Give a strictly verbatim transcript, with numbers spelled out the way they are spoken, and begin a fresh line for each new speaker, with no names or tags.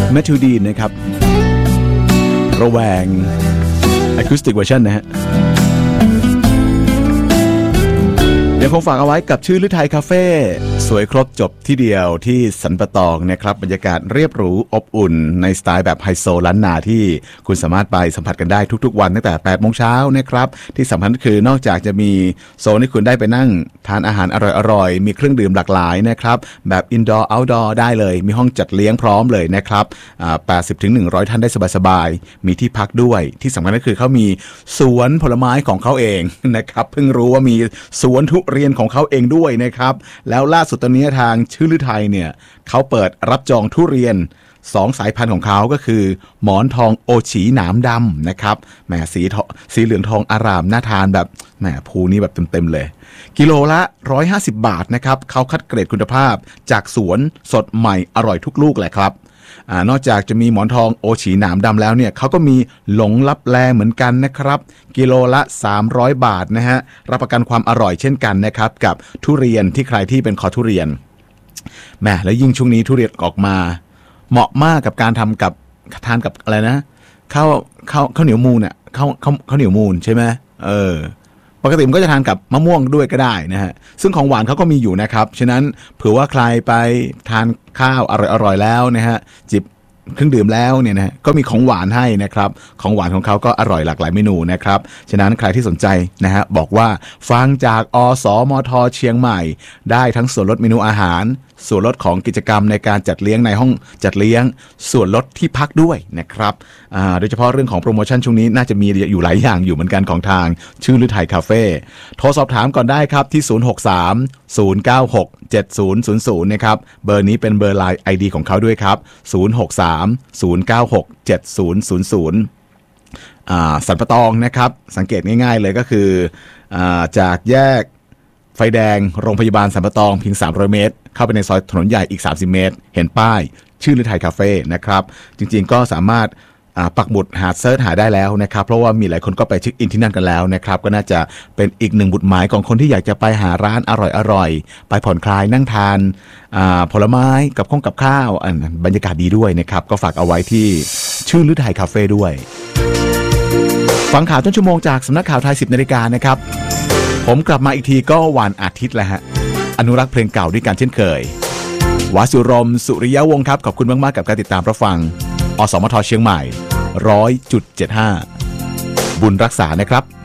แมทธิวดีนนะครับระแวงอะคูสติกเวอร์ชันนะฮะยังคงฝากเอาไว้กับชื่อฤทัยคาเฟ่สวยครบจบที่เดียวที่สันปะตองนะครับบรรยากาศเรียบหรูอบอุ่นในสไตล์แบบไฮโซล้านนาที่คุณสามารถไปสัมผัสกันได้ทุกๆวันตั้งแต่แปดโมงเช้านะครับที่สำคัญคือนอกจากจะมีโซนที่คุณได้ไปนั่งทานอาหารอร่อยๆมีเครื่องดื่มหลากหลายนะครับแบบอินดอร์เอาท์ดอร์ได้เลยมีห้องจัดเลี้ยงพร้อมเลยนะครับแปดสิบถึงหนึ่งร้อยท่านได้สบายๆมีที่พักด้วยที่สำคัญก็คือเขามีสวนผลไม้ของเขาเองนะครับเพิ่งรู้ว่ามีสวนทุเรียนของเขาเองด้วยนะครับแล้วล่าสุดตอนนี้ทางชื่อฤทัยเนี่ยเขาเปิดรับจองทุเรียนสองสายพันธุ์ของเขาก็คือหมอนทองโอฉีหนามดำนะครับแหมสีสีเหลืองทองอารามน่าทานแบบแหมภูนี้แบบเต็มๆเลยกิโลละหนึ่งร้อยห้าสิบบาทนะครับเขาคัดเกรดคุณภาพจากสวนสดใหม่อร่อยทุกลูกแหละครับอ่านอกจากจะมีหมอนทองโอฉีหนามดำแล้วเนี่ยเขาก็มีหลงลับแลเหมือนกันนะครับกิโลละสามร้อยบาทนะฮะรับประกันความอร่อยเช่นกันนะครับกับทุเรียนที่ใครที่เป็นคอทุเรียนแหมแล้วยิ่งช่วงนี้ทุเรียนออกมาเหมาะมากกับการทำกับทานกับอะไรนะข้าวข้าวข้าวเหนียวมูนอ่ะข้าวข้าวข้าวเหนียวมูนใช่ไหมเออปกติมันก็จะทานกับมะม่วงด้วยก็ได้นะฮะซึ่งของหวานเขาก็มีอยู่นะครับฉะนั้นเผื่อว่าใครไปทานข้าวอร่อยๆแล้วนะฮะจิบเครื่องดื่มแล้วเนี่ยนะก็มีของหวานให้นะครับของหวานของเขาก็อร่อยหลากหลายเมนูนะครับฉะนั้นใครที่สนใจนะฮะบอกว่าฟังจากอสมทเชียงใหม่ได้ทั้งส่วนลดเมนูอาหารส่วนลดของกิจกรรมในการจัดเลี้ยงในห้องจัดเลี้ยงส่วนลดที่พักด้วยนะครับโดยเฉพาะเรื่องของโปรโมชั่นช่วงนี้น่าจะมีอยู่หลายอย่างอยู่เหมือนกันของทางชื่อฤทัยคาเฟ่โทรสอบถามก่อนได้ครับที่ศูนย์ หก สาม ศูนย์ เก้า หก เจ็ด ศูนย์ ศูนย์ ศูนย์นะครับเบอร์นี้เป็นเบอร์ไลน์ ไอ ดี ของเขาด้วยครับศูนย์ หก สาม ศูนย์ เก้า หก เจ็ด ศูนย์ ศูนย์ ศูนย์อ่าสันปะตองนะครับสังเกตง่ายๆเลยก็คืออ่าจากแยกไฟแดงโรงพยาบาลสันปะตองเพียงสามร้อยเมตรเข้าไปในซอยถนนใหญ่อีกสามสิบเมตรเห็นป้ายชื่อฤทัยคาเฟ่นะครับจริงๆก็สามารถปักหมุดหาเซิร์ชหาได้แล้วนะครับเพราะว่ามีหลายคนก็ไปเช็คอินที่นั่นกันแล้วนะครับก็น่าจะเป็นอีกหนึ่งบุตรหมายของคนที่อยากจะไปหาร้านอร่อยๆไปผ่อนคลายนั่งทานผลไม้กับข้องกับข้าวบรรยากาศดีด้วยนะครับก็ฝากเอาไว้ที่ชื่อฤทัยคาเฟ่ด้วยฟังข่าวต้นชั่วโมงจากสำนักข่าวไทยสิบนาฬิกานะครับผมกลับมาอีกทีก็วันอาทิตย์แล้วฮะอนุรักษ์เพลงเก่าด้วยกันเช่นเคยวาสุรมสุริยวงศ์ครับขอบคุณมากๆกับการติดตามรับฟังอสมทเชียงใหม่ ร้อยจุดเจ็ดห้า บุญรักษานะครับ